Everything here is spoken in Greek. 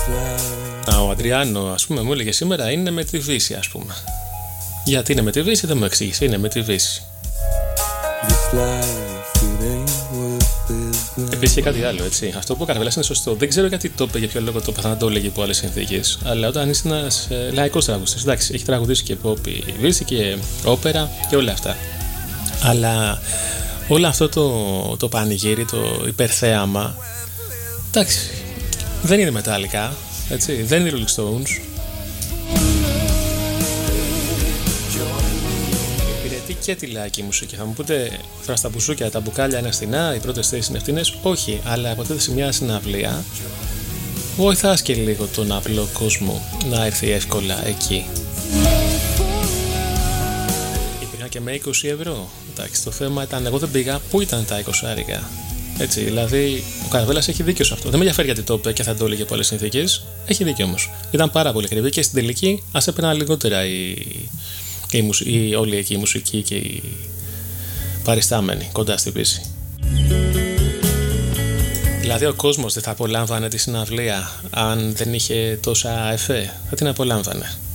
Ο Αντριάνο, ας πούμε, μου έλεγε σήμερα είναι με τη Βύση, ας πούμε. Γιατί είναι με τη Βύση, δεν μου εξήγησε. Είναι με τη Βύση. Επίσης και κάτι άλλο, έτσι. Αυτό που ο Καρβέλας είναι σωστό. Δεν ξέρω γιατί το είπε, για ποιο λόγο το είπε, θα το έλεγε υπό άλλες συνθήκες. Αλλά όταν είσαι ένας λαϊκός τραγουδιστής, εντάξει, έχει τραγουδίσει και pop η Βύση και όπερα και όλα αυτά. Αλλά όλο αυτό το πανηγύρι, το υπερθέαμα, εντάξει, δεν είναι μετάλλικα, έτσι, δεν είναι Rolling Stones. Υπηρετεί και τη λαϊκή μουσική. Θα μου πείτε, τώρα στα μπουζούκια τα μπουκάλια είναι φθηνά, οι πρώτες θέσεις είναι φθηνές. Όχι, αλλά αποτελείται σε μια συναυλία. Βοηθάς και λίγο τον απλό κόσμο να έρθει εύκολα εκεί. Υπήρχαν και με 20 ευρώ. Εντάξει, το θέμα ήταν, εγώ δεν πήγα, πού ήταν τα 20 άρικα. Έτσι, δηλαδή ο Καρβέλας έχει δίκιο σε αυτό. Δεν με ενδιαφέρει γιατί το είπε και θα το έλεγε από άλλες συνθήκες. Έχει δίκιο όμως. Ήταν πάρα πολύ ακριβή και στην τελική ας έπαιρναν λιγότερα όλη εκεί η μουσική και οι παριστάμενοι κοντά στη Βύση. Δηλαδή ο κόσμος δεν θα απολάμβανε τη συναυλία αν δεν είχε τόσα εφέ. Θα την απολάμβανε.